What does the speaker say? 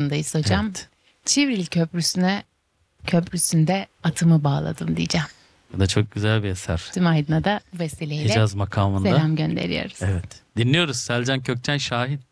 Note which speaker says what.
Speaker 1: makamındayız hocam.
Speaker 2: Evet.
Speaker 1: Çivril Köprüsü'nde atımı bağladım diyeceğim.
Speaker 2: Bu da çok güzel bir eser.
Speaker 1: Tüm Aydın'a da bu vesileyle
Speaker 2: Hicaz makamında.
Speaker 1: selam gönderiyoruz.
Speaker 2: Evet. Dinliyoruz Selcan Kökçen Şahin.